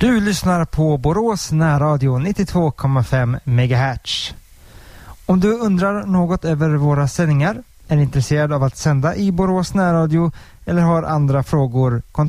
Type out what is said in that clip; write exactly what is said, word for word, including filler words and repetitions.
Du lyssnar på Borås närradio nittiotvå komma fem megahertz. Om du undrar något över våra sändningar, är intresserad av att sända i Borås närradio eller har andra frågor, kontakta